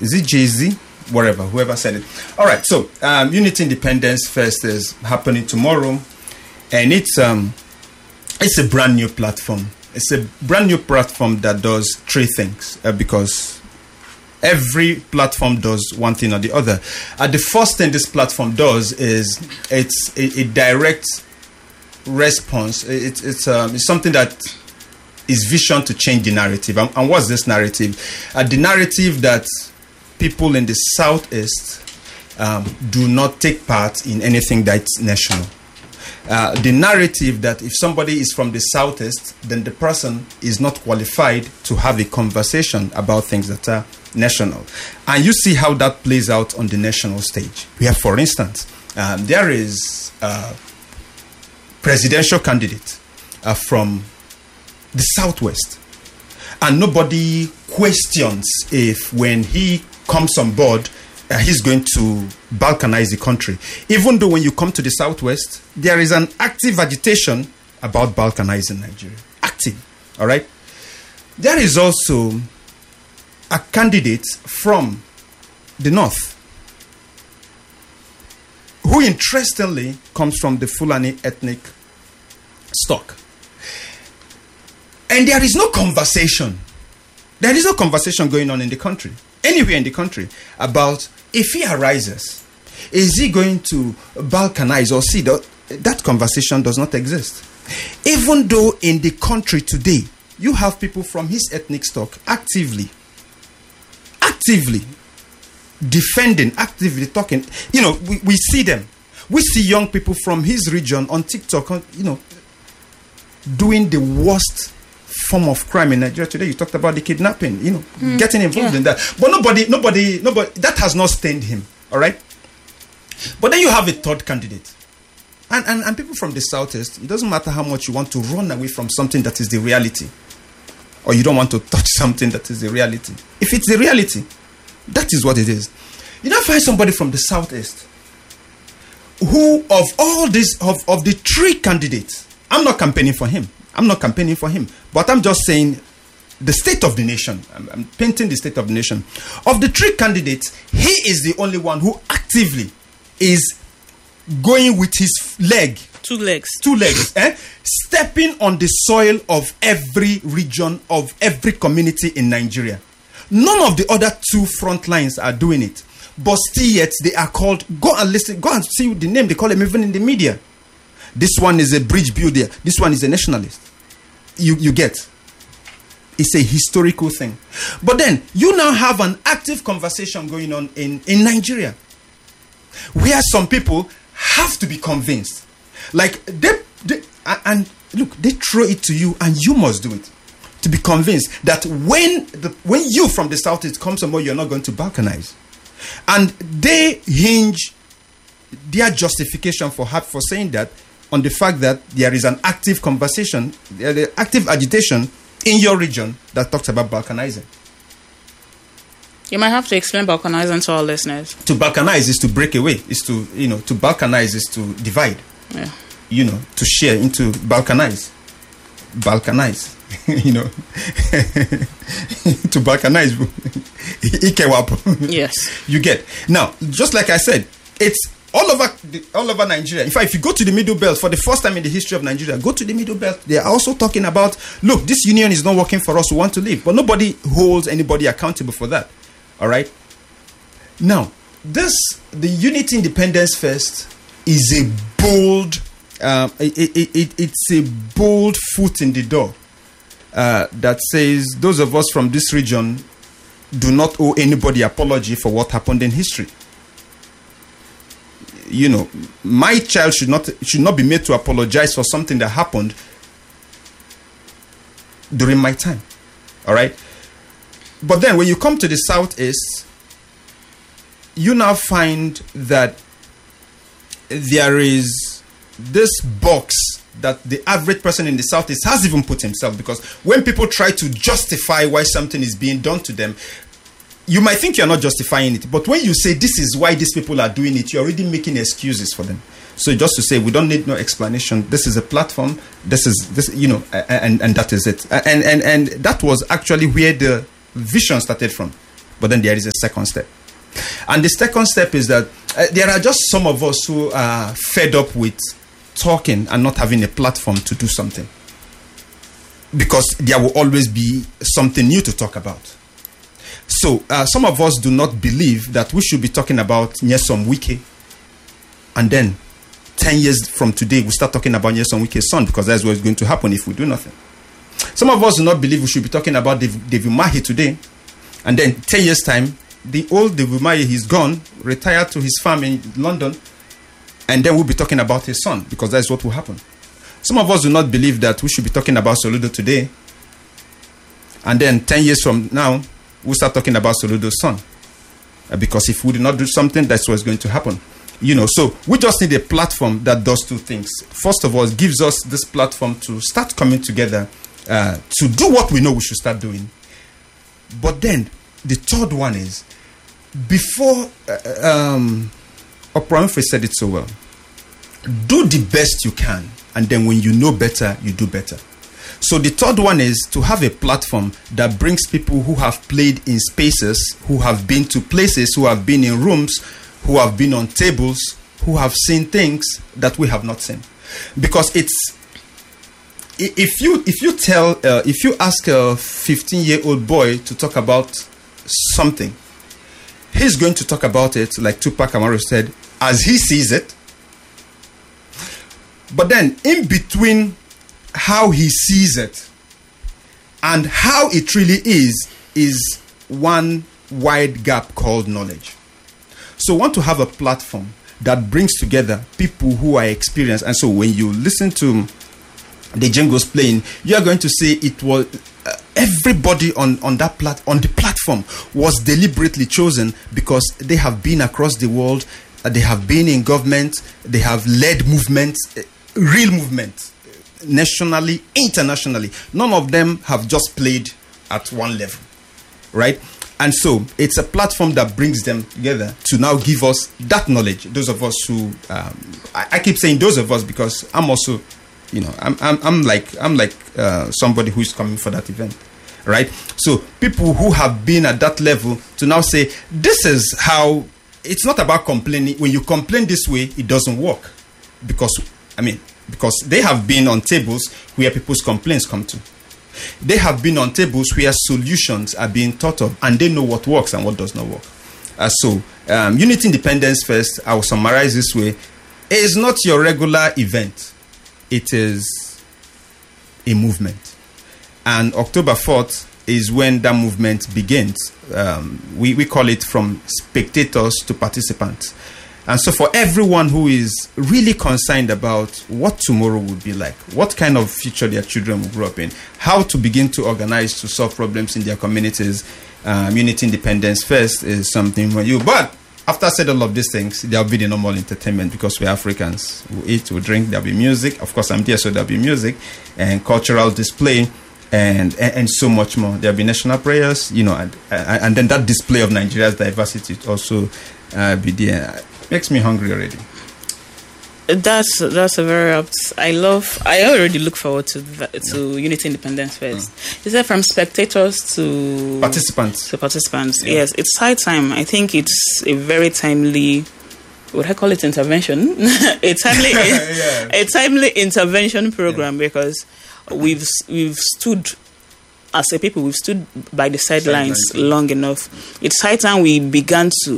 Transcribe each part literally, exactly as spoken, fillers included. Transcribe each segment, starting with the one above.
is it Jay-Z? Whatever, whoever said it. All right, so um, Unity Independence Fest is happening tomorrow, and it's um, it's a brand new platform. It's a brand new platform that does three things uh, because every platform does one thing or the other. Uh, the first thing this platform does is it's a, a direct response. It, it's um, it's something that is vision to change the narrative. And, and what's this narrative? Uh, the narrative that people in the Southeast um, do not take part in anything that's national. Uh, the narrative that if somebody is from the Southeast, then the person is not qualified to have a conversation about things that are national. And you see how that plays out on the national stage. We have, for instance, um, there is a presidential candidate uh, from the Southwest. And nobody questions if when he comes on board, uh, he's going to balkanize the country. Even though when you come to the Southwest, there is an active agitation about balkanizing Nigeria. Active, all right? There is also a candidate from the North who interestingly comes from the Fulani ethnic stock. And there is no conversation. There is no conversation going on in the country, anywhere in the country, about if he arises, is he going to balkanize or see that that conversation does not exist. Even though in the country today, you have people from his ethnic stock actively, actively defending, actively talking. You know, we, we see them. We see young people from his region on TikTok, on, you know, doing the worst form of crime in Nigeria today. You talked about the kidnapping, you know, mm, getting involved yeah. in that. But nobody, nobody, nobody, that has not stained him, all right? But then you have a third candidate. And, and, and people from the Southeast, it doesn't matter how much you want to run away from something that is the reality, or you don't want to touch something that is the reality. If it's the reality, that is what it is. You don't find somebody from the Southeast who, of all these, of, of the three candidates, I'm not campaigning for him. I'm not campaigning for him. But I'm just saying the state of the nation. I'm, I'm painting the state of the nation. Of the three candidates, he is the only one who actively is going with his leg. Two legs. Two legs. eh? Stepping on the soil of every region, of every community in Nigeria. None of the other two front lines are doing it. But still yet, they are called, go and listen, go and see the name, they call them even in the media. This one is a bridge builder. This one is a nationalist. You you get. It's a historical thing. But then, you now have an active conversation going on in, in Nigeria, where some people have to be convinced. Like, they, they, and look, they throw it to you and you must do it. To be convinced that when the when you from the Southeast come somewhere, you're not going to balkanize. And they hinge their justification for for saying that on the fact that there is an active conversation, the active agitation in your region that talks about balkanizing. You might have to explain balkanizing to our listeners. To balkanize is to break away, is to, you know, to balkanize is to divide. Yeah. You know, to share into balkanize. Balkanize. You know. To balkanize. Yes. You get. Now, just like I said, it's all over the, all over Nigeria. In fact, if you go to the Middle Belt for the first time in the history of Nigeria, go to the Middle Belt. They are also talking about, look, this union is not working for us. We want to leave. But nobody holds anybody accountable for that. All right. Now, this the Unity Independence Fest is a bold, um, it, it, it, it's a bold foot in the door uh, that says those of us from this region do not owe anybody apology for what happened in history. You know, my child should not should not be made to apologize for something that happened during my time. All right. But then when you come to the Southeast, you now find that there is this box that the average person in the Southeast has even put himself, because when people try to justify why something is being done to them, you might think you're not justifying it, but when you say this is why these people are doing it, you're already making excuses for them. So just to say, we don't need no explanation. This is a platform. This is this, you know, and and that is it. And and and that was actually where the vision started from. But then there is a second step. And the second step is that uh, there are just some of us who are fed up with talking and not having a platform to do something. Because there will always be something new to talk about. So uh, some of us do not believe that we should be talking about Nyesom Wike. And then ten years from today, we start talking about Nyesom Wike's son, because that's what's going to happen if we do nothing. Some of us do not believe we should be talking about Dav- David Umahi today. And then ten years' time, the old David Umahi, he's gone, retired to his farm in London. And then we'll be talking about his son, because that's what will happen. Some of us do not believe that we should be talking about Soludo today. And then ten years from now, we'll start talking about Soludo's son. Uh, because if we do not do something, that's what's going to happen. You know, so we just need a platform that does two things. First of all, it gives us this platform to start coming together uh, to do what we know we should start doing. But then, the third one is, before, uh, um, Oprah Winfrey said it so well, do the best you can, and then when you know better, you do better. So the third one is to have a platform that brings people who have played in spaces, who have been to places, who have been in rooms, who have been on tables, who have seen things that we have not seen. Because it's, if you if you tell, uh, if you ask a fifteen-year-old boy to talk about something, he's going to talk about it, like Tupac Amaru said, as he sees it. But then, in between how he sees it and how it really is, is one wide gap called knowledge. So, we want to have a platform that brings together people who are experienced. And so, when you listen to the jingles playing, you are going to see it was uh, everybody on on that plat on the platform was deliberately chosen because they have been across the world, uh, they have been in government, they have led movements, uh, real movements, uh, nationally, internationally. None of them have just played at one level, right? And so it's a platform that brings them together to now give us that knowledge. Those of us who, um, I, I keep saying those of us because I'm also, you know, I'm I'm, I'm like I'm like uh, somebody who is coming for that event, right? So people who have been at that level to now say, this is how, it's not about complaining. When you complain this way, it doesn't work. Because, I mean, because they have been on tables where people's complaints come to. They have been on tables where solutions are being thought of, and they know what works and what does not work. Uh, so, um, Unity Independence Fest, I will summarize this way, is not your regular event. It is a movement. And October fourth is when that movement begins. Um, we, we call it from spectators to participants. And so for everyone who is really concerned about what tomorrow would be like, what kind of future their children will grow up in, how to begin to organize to solve problems in their communities, um, Unity Independence Fest is something for you. But after I said all of these things, there'll be the normal entertainment because we're Africans. We eat, we drink, there'll be music. Of course, I'm there, so there'll be music and cultural display and, and, and so much more. There'll be national prayers, you know, and, and then that display of Nigeria's diversity also uh, be there. Makes me hungry already. That's that's a very apt. I love. I already look forward to that, to yeah. Unity Independence Fest. Mm. Is that from spectators to participants? To participants. Yeah. Yes, it's high time. I think it's a very timely. Would I call it intervention? a timely, yeah. a, a timely intervention program yeah. because we've we've stood. As a people, we've stood by the sidelines Sideline. long enough. It's high time we began to.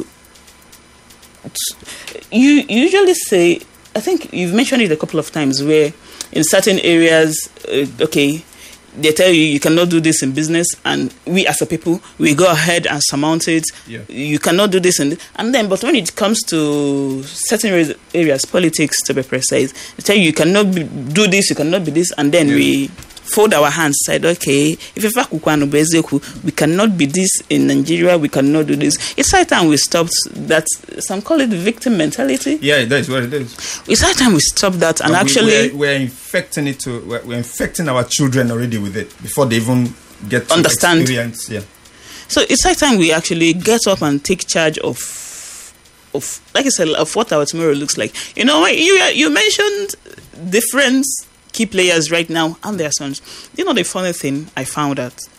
You usually say, I think you've mentioned it a couple of times, where in certain areas, uh, okay, they tell you you cannot do this in business, and we as a people, we go ahead and surmount it. Yeah. You cannot do this, and and then, but when it comes to certain areas, politics to be precise, they tell you you cannot be, do this, you cannot be this, and then yeah. we fold our hands, said, okay, if we cannot be this in Nigeria, we cannot do this. It's high time we stopped that. Some call it victim mentality. Yeah, that is what it is. It's high time we stop that and but actually we, we're, we're infecting it to. We're, we're infecting our children already with it before they even get to understand. Experience. Yeah. So it's high time we actually get up and take charge of, of like I said, of what our tomorrow looks like. You know, you you mentioned different key players right now and their sons. You know the funny thing I found out? Yeah.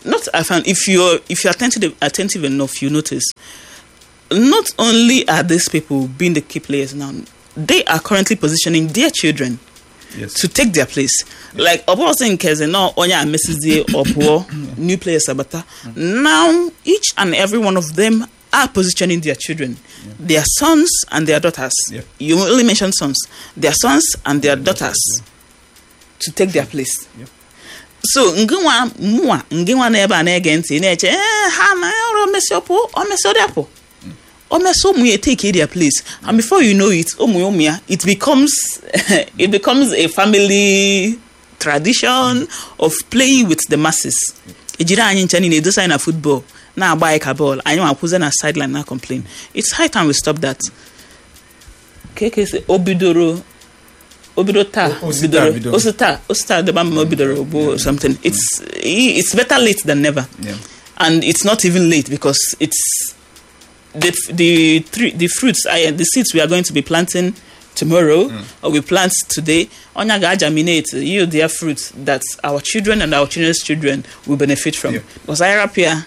not I found if you're if you're attentive attentive enough, you notice not only are these people being the key players now, they are currently positioning their children yes. to take their place. Yes. Like Obo saying Keze now Onya Missus D Opo new players Sabata. Mm-hmm. Now each and every one of them are positioning their children, yeah. their sons and their daughters. Yeah. You only mentioned sons, their sons and their daughters yeah. to take their place. Yeah. So ngwa mwa ngwa na eba na ege nti na eche eh ha na oro mesiopo o mesodiapo o meso mu take their place yeah. and before you know it omu omia it becomes it becomes a family tradition of playing with the masses. Ejira anyi nchani na edosa na football na agba ika ball anyi apuze na sideline na complain. It's high time we stop that. Keke se obidoro Obidota, Obidoro, Osita, Osita, the Bam Obidoro, or something. It's it's better late than never, yeah. and it's not even late because it's the the three the fruits, I, the seeds we are going to be planting tomorrow mm. or we plant today. Onyaga germinate, yield their fruits that our children and our children's children will benefit from. Yeah. Because I up here.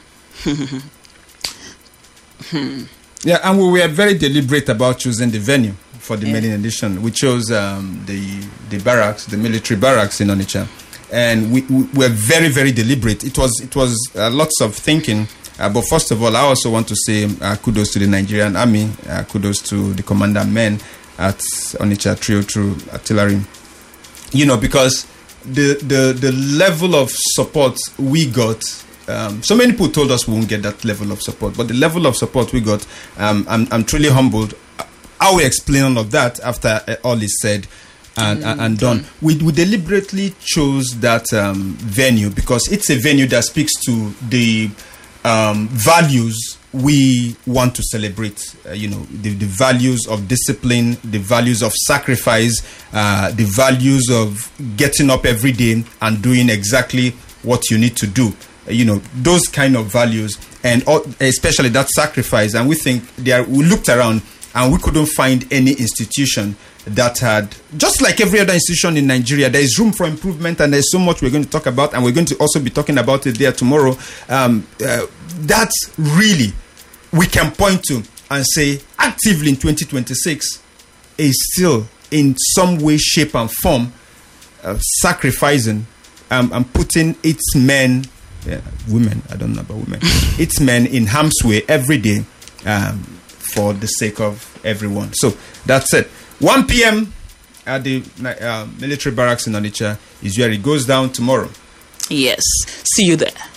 Yeah, and we were very deliberate about choosing the venue for the yeah. maiden edition. We chose um, the the barracks, the military barracks in Onitsha, and we, we were very, very deliberate. It was it was uh, lots of thinking. Uh, but first of all, I also want to say uh, kudos to the Nigerian Army, uh, kudos to the commander men at Onitsha Trio True Artillery. You know, because the the the level of support we got. Um, so many people told us we won't get that level of support, but the level of support we got, um, I'm, I'm truly humbled. I will explain all of that after uh, all is said and, mm, and done. done. We, we deliberately chose that um, venue because it's a venue that speaks to the um, values we want to celebrate. Uh, you know, the, the values of discipline, the values of sacrifice, uh, the values of getting up every day and doing exactly what you need to do. You know, those kind of values, and especially that sacrifice. And we think there, we looked around and we couldn't find any institution that had, just like every other institution in Nigeria, there is room for improvement, and there's so much we're going to talk about, and we're going to also be talking about it there tomorrow. Um, uh, that really we can point to and say actively in twenty twenty-six is still in some way, shape, and form uh, sacrificing um, and putting its men. Yeah, women, I don't know about women. It's men in harm's way every day um, for the sake of everyone. So that's it. one p.m. at the uh, military barracks in Onitsha is where it goes down tomorrow. Yes. See you there.